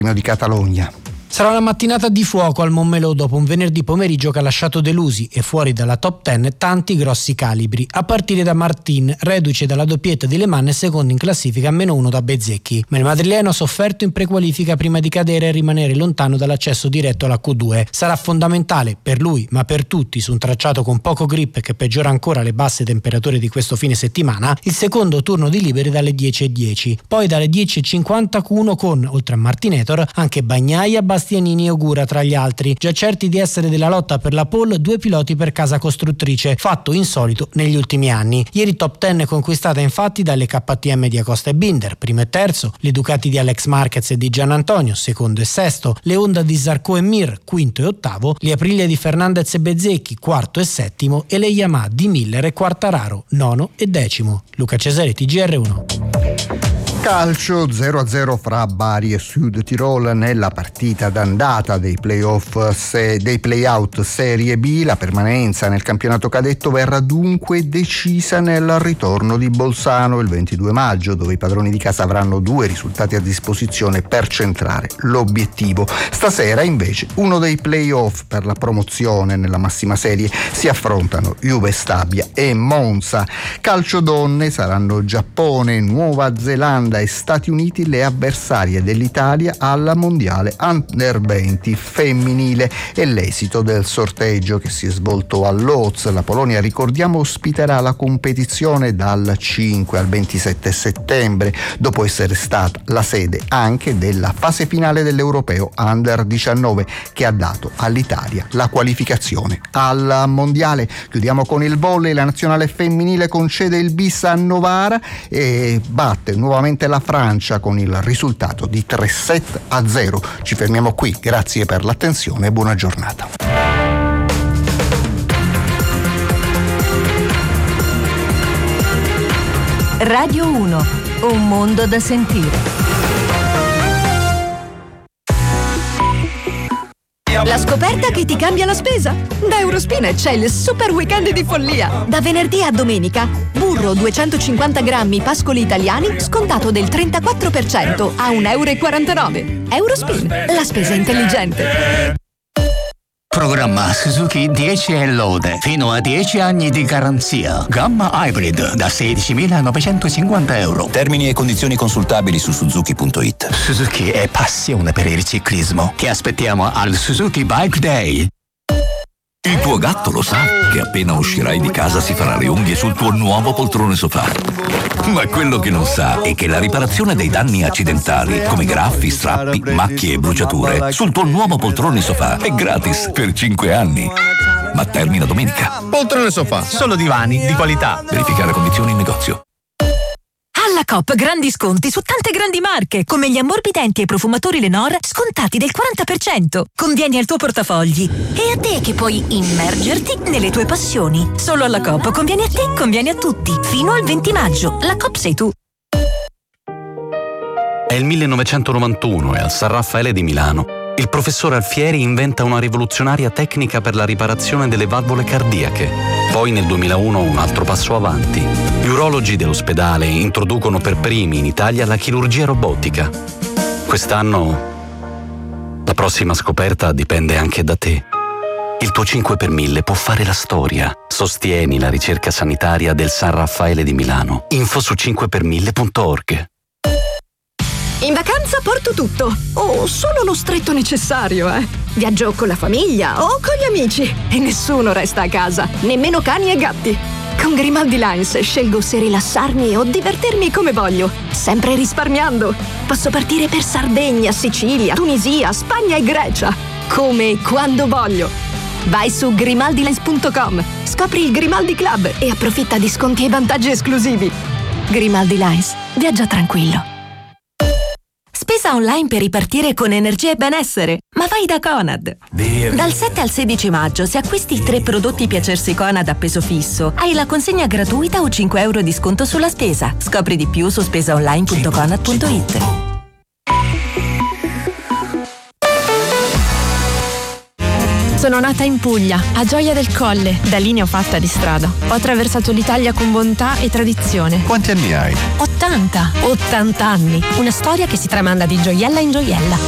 di Catalogna. Sarà una mattinata di fuoco al Montmelò dopo un venerdì pomeriggio che ha lasciato delusi e fuori dalla top 10 tanti grossi calibri, a partire da Martin, reduce dalla doppietta di Le Mans e secondo in classifica a -1 da Bezzecchi. Ma il madrileno ha sofferto in prequalifica prima di cadere e rimanere lontano dall'accesso diretto alla Q2. Sarà fondamentale per lui, ma per tutti, su un tracciato con poco grip che peggiora ancora le basse temperature di questo fine settimana, il secondo turno di liberi dalle 10:10. Poi dalle 10:50 Q1 con, oltre a Martinator, anche Bagnaia, Bastianini e Ogura tra gli altri, già certi di essere della lotta per la pole 2 piloti per casa costruttrice, fatto insolito negli ultimi anni. Ieri top 10 conquistata infatti dalle KTM di Acosta e Binder, primo e terzo, le Ducati di Alex Marquez e di Gianantonio, secondo e sesto, le Honda di Zarco e Mir, quinto e ottavo, le Aprilia di Fernandez e Bezzecchi, quarto e settimo, e le Yamaha di Miller e Quartararo, nono e decimo. Luca Cesaretti, GR1. Calcio 0-0 fra Bari e Sud Tirol nella partita d'andata dei dei play-out Serie B. La permanenza nel campionato cadetto verrà dunque decisa nel ritorno di Bolzano il 22 maggio, dove i padroni di casa avranno 2 risultati a disposizione per centrare l'obiettivo. Stasera invece uno dei play-off per la promozione nella massima serie. Si affrontano Juve Stabia e Monza. Calcio donne saranno Giappone, Nuova Zelanda e Stati Uniti le avversarie dell'Italia alla mondiale Under 20 femminile. E l'esito del sorteggio che si è svolto a Lodz. La Polonia, ricordiamo, ospiterà la competizione dal 5 al 27 settembre, dopo essere stata la sede anche della fase finale dell'Europeo Under 19 che ha dato all'Italia la qualificazione al mondiale. Chiudiamo con il volley. La nazionale femminile concede il bis a Novara e batte nuovamente la Francia con il risultato di 3-7-0. Ci fermiamo qui, grazie per l'attenzione e buona giornata. Radio 1, un mondo da sentire. La scoperta che ti cambia la spesa? Da Eurospin c'è il super weekend di follia. Da venerdì a domenica, burro 250 grammi pascoli italiani scontato del 34% a €1,49. Eurospin, la spesa intelligente. Programma Suzuki 10 e lode, fino a 10 anni di garanzia. Gamma Hybrid da €16.950. Termini e condizioni consultabili su Suzuki.it. Suzuki è passione per il ciclismo. Ti aspettiamo al Suzuki Bike Day. Il tuo gatto lo sa che appena uscirai di casa si farà le unghie sul tuo nuovo poltrone sofà. Ma quello che non sa è che la riparazione dei danni accidentali, come graffi, strappi, macchie e bruciature, sul tuo nuovo poltrone sofà è gratis per 5 anni. Ma termina domenica. Poltrone sofà, solo divani di qualità. Verificare condizioni in negozio. Alla Coop grandi sconti su tante grandi marche, come gli ammorbidenti e profumatori Lenor scontati del 40%. Convieni al tuo portafogli. E a te che puoi immergerti nelle tue passioni. Solo alla Coop conviene a te, conviene a tutti. Fino al 20 maggio. La Coop sei tu. È il 1991 e al San Raffaele di Milano il professor Alfieri inventa una rivoluzionaria tecnica per la riparazione delle valvole cardiache. Poi nel 2001 un altro passo avanti. Gli urologi dell'ospedale introducono per primi in Italia la chirurgia robotica. Quest'anno la prossima scoperta dipende anche da te. Il tuo 5 per 1000 può fare la storia. Sostieni la ricerca sanitaria del San Raffaele di Milano. Info su 5per1000.org. In vacanza porto tutto, o solo lo stretto necessario, Viaggio con la famiglia o con gli amici e nessuno resta a casa, nemmeno cani e gatti. Con Grimaldi Lines scelgo se rilassarmi o divertirmi come voglio, sempre risparmiando. Posso partire per Sardegna, Sicilia, Tunisia, Spagna e Grecia, come e quando voglio. Vai su grimaldilines.com, scopri il Grimaldi Club e approfitta di sconti e vantaggi esclusivi. Grimaldi Lines, viaggia tranquillo. Spesa online per ripartire con energia e benessere, ma vai da Conad. Dal 7 al 16 maggio, se acquisti 3 prodotti Piacersi Conad a peso fisso, hai la consegna gratuita o €5 di sconto sulla spesa. Scopri di più su spesaonline.conad.it. Sono nata in Puglia, a Gioia del Colle. Da lì ne ho fatta di strada. Ho attraversato l'Italia con bontà e tradizione. Quanti anni hai? 80 anni. Una storia che si tramanda di gioiella in gioiella.